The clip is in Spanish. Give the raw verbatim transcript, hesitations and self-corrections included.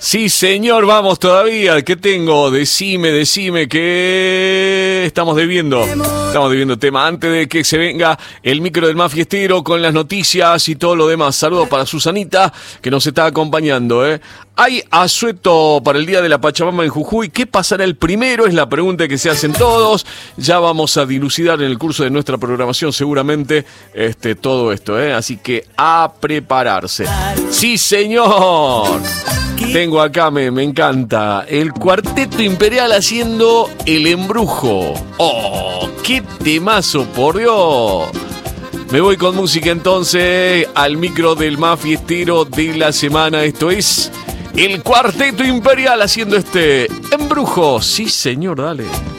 Sí, señor, vamos todavía. ¿Qué tengo? Decime, decime que estamos debiendo. Estamos debiendo tema antes de que se venga el micro del más fiestero con las noticias y todo lo demás. Saludos para Susanita, que nos está acompañando, ¿eh? Hay asueto para el Día de la Pachamama en Jujuy. ¿Qué pasará el primero? Es la pregunta que se hacen todos. Ya vamos a dilucidar en el curso de nuestra programación seguramente este, todo esto, ¿eh? Así que a prepararse. ¡Sí, señor! Tengo acá, me, me encanta, el Cuarteto Imperial haciendo El Embrujo. ¡Oh, qué temazo, por Dios! Me voy con música entonces al micro del más fiestero de la semana. Esto es el Cuarteto Imperial haciendo este Embrujo. Sí, señor, dale.